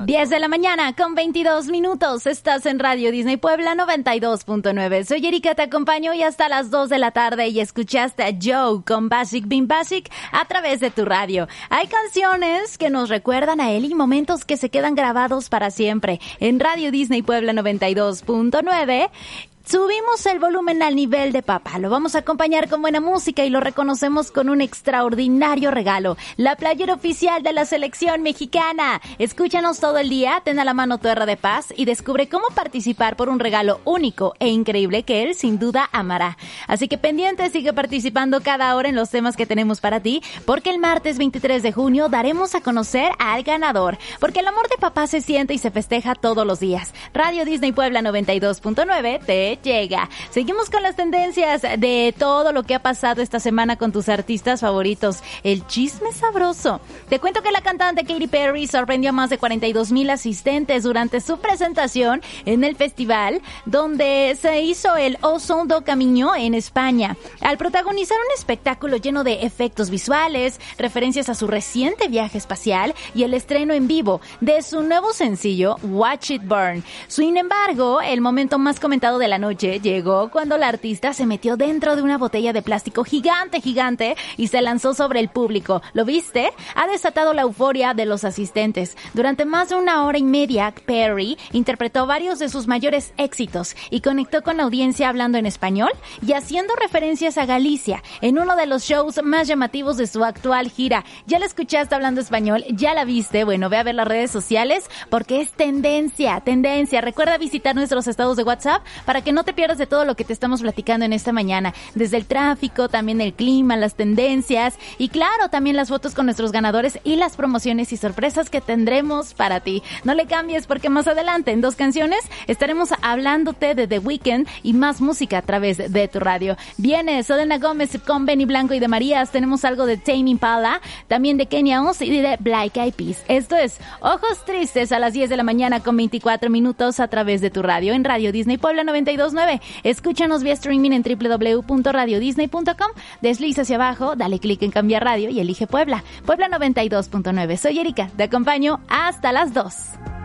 10 de la mañana con 22 minutos. Estás en Radio Disney Puebla 92.9. Soy Erika, te acompaño hoy hasta las 2 de la tarde y escuchaste a Joe con Basic Bean Basic a través de tu radio. Hay canciones que nos recuerdan a él y momentos que se quedan grabados para siempre. En Radio Disney Puebla 92.9. Subimos el volumen al nivel de papá. Lo vamos a acompañar con buena música y lo reconocemos con un extraordinario regalo. La playera oficial de la selección mexicana. Escúchanos todo el día, ten a la mano tu R de Paz y descubre cómo participar por un regalo único e increíble que él sin duda amará. Así que pendiente, sigue participando cada hora en los temas que tenemos para ti, porque el martes 23 de junio daremos a conocer al ganador. Porque el amor de papá se siente y se festeja todos los días. Radio Disney Puebla 92.9 te llega. Seguimos con las tendencias de todo lo que ha pasado esta semana con tus artistas favoritos. El chisme sabroso. Te cuento que la cantante Katy Perry sorprendió a más de 42,000 asistentes durante su presentación en el festival donde se hizo el O Son do Caminho en España. Al protagonizar un espectáculo lleno de efectos visuales, referencias a su reciente viaje espacial y el estreno en vivo de su nuevo sencillo Watch It Burn. Sin embargo, el momento más comentado de la noche llegó cuando la artista se metió dentro de una botella de plástico gigante y se lanzó sobre el público. ¿Lo viste? Ha desatado la euforia de los asistentes. Durante más de 1 hora y media, Perry interpretó varios de sus mayores éxitos y conectó con la audiencia hablando en español y haciendo referencias a Galicia en uno de los shows más llamativos de su actual gira. ¿Ya la escuchaste hablando español? ¿Ya la viste? Bueno, ve a ver las redes sociales porque es tendencia. Recuerda visitar nuestros estados de WhatsApp para que no te pierdas de todo lo que te estamos platicando en esta mañana, desde el tráfico, también el clima, las tendencias y claro, también las fotos con nuestros ganadores y las promociones y sorpresas que tendremos para ti. No le cambies porque más adelante en 2 canciones estaremos hablándote de The Weeknd y más música a través de tu radio. Viene Selena Gómez con Benny Blanco y de Marías, tenemos algo de Tame Impala, también de Kenya Oz y de Black Eyed Peas. Esto es Ojos Tristes a las 10 de la mañana con 24 minutos a través de tu radio en Radio Disney Puebla 92.9. Escúchanos vía streaming en www.radiodisney.com. Desliza hacia abajo, dale clic en cambiar radio y elige Puebla. Puebla 92.9. Soy Erika, te acompaño hasta las 2.